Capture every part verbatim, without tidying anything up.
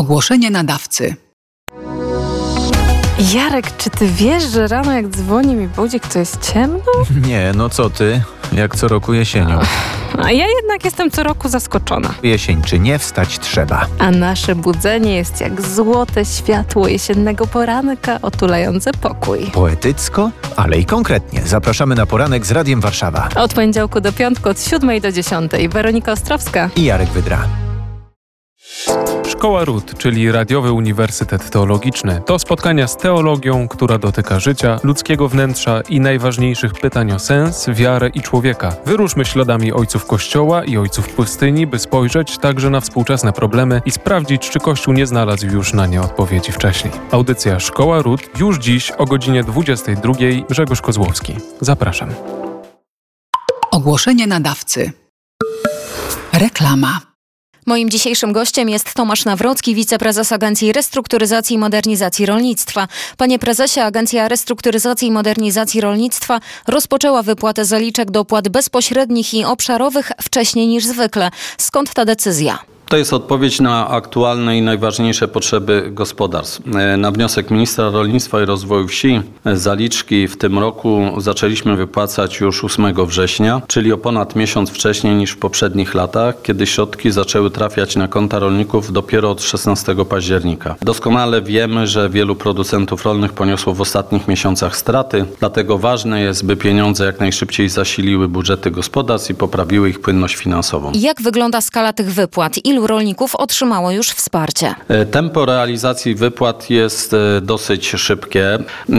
Ogłoszenie nadawcy. Jarek, czy ty wiesz, że rano jak dzwoni mi budzik, to jest ciemno? Nie, no co ty? Jak co roku jesienią. A ja jednak jestem co roku zaskoczona. Jesień czy nie, wstać trzeba. A nasze budzenie jest jak złote światło jesiennego poranka otulające pokój. Poetycko, ale i konkretnie. Zapraszamy na poranek z Radiem Warszawa. Od poniedziałku do piątku, od siódmej do dziesiątej. Weronika Ostrowska I Jarek Wydra. Szkoła R U T, czyli Radiowy Uniwersytet Teologiczny, to spotkania z teologią, która dotyka życia, ludzkiego wnętrza i najważniejszych pytań o sens, wiarę i człowieka. Wyruszmy śladami ojców Kościoła i ojców pustyni, by spojrzeć także na współczesne problemy i sprawdzić, czy Kościół nie znalazł już na nie odpowiedzi wcześniej. Audycja Szkoła R U T już dziś o godzinie dwudziestej drugiej. Grzegorz Kozłowski. Zapraszam. Ogłoszenie nadawcy. Reklama. Moim dzisiejszym gościem jest Tomasz Nawrocki, wiceprezes Agencji Restrukturyzacji i Modernizacji Rolnictwa. Panie prezesie, Agencja Restrukturyzacji i Modernizacji Rolnictwa rozpoczęła wypłatę zaliczek do opłat bezpośrednich i obszarowych wcześniej niż zwykle. Skąd ta decyzja? To jest odpowiedź na aktualne i najważniejsze potrzeby gospodarstw. Na wniosek ministra rolnictwa i rozwoju wsi zaliczki w tym roku zaczęliśmy wypłacać już ósmego września, czyli o ponad miesiąc wcześniej niż w poprzednich latach, kiedy środki zaczęły trafiać na konta rolników dopiero od szesnastego października. Doskonale wiemy, że wielu producentów rolnych poniosło w ostatnich miesiącach straty, dlatego ważne jest, by pieniądze jak najszybciej zasiliły budżety gospodarstw i poprawiły ich płynność finansową. Jak wygląda skala tych wypłat? Ilu rolników otrzymało już wsparcie? Tempo realizacji wypłat jest dosyć szybkie.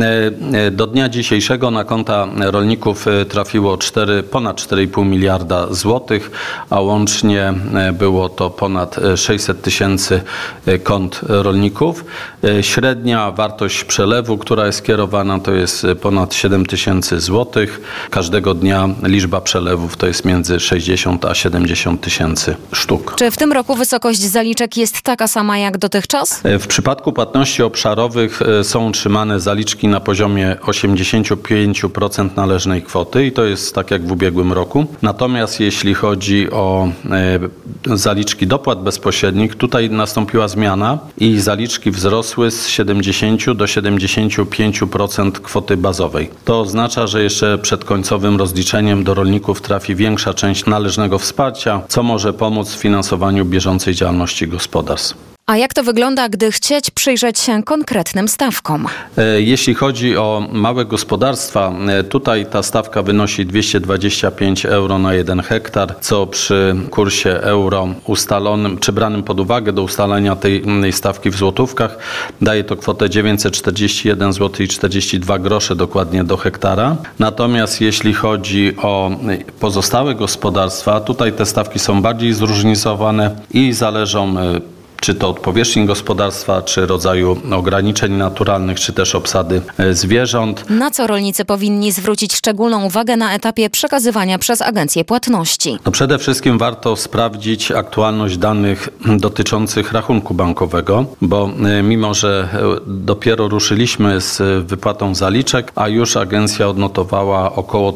Do dnia dzisiejszego na konta rolników trafiło cztery, ponad cztery i pół miliarda złotych, a łącznie było to ponad sześćset tysięcy kont rolników. Średnia wartość przelewu, która jest kierowana, to jest ponad siedem tysięcy złotych. Każdego dnia liczba przelewów to jest między sześćdziesiąt a siedemdziesiąt tysięcy sztuk. Czy w tym roku wysokość zaliczek jest taka sama jak dotychczas? W przypadku płatności obszarowych są utrzymane zaliczki na poziomie osiemdziesiąt pięć procent należnej kwoty i to jest tak jak w ubiegłym roku. Natomiast jeśli chodzi o zaliczki dopłat bezpośrednich, tutaj nastąpiła zmiana i zaliczki wzrosły z siedemdziesiąt do siedemdziesięciu pięciu procent kwoty bazowej. To oznacza, że jeszcze przed końcowym rozliczeniem do rolników trafi większa część należnego wsparcia, co może pomóc w finansowaniu bieżącej działalności gospodarstw. A jak to wygląda, gdy chcieć przyjrzeć się konkretnym stawkom? Jeśli chodzi o małe gospodarstwa, tutaj ta stawka wynosi dwieście dwadzieścia pięć euro na jeden hektar, co przy kursie euro ustalonym, czy branym pod uwagę do ustalenia tej stawki w złotówkach, daje to kwotę dziewięćset czterdzieści jeden złotych i czterdzieści dwa grosze dokładnie do hektara. Natomiast jeśli chodzi o pozostałe gospodarstwa, tutaj te stawki są bardziej zróżnicowane i zależą czy to od powierzchni gospodarstwa, czy rodzaju ograniczeń naturalnych, czy też obsady zwierząt. Na co rolnicy powinni zwrócić szczególną uwagę na etapie przekazywania przez agencję płatności? No przede wszystkim warto sprawdzić aktualność danych dotyczących rachunku bankowego, bo mimo, że dopiero ruszyliśmy z wypłatą zaliczek, a już agencja odnotowała około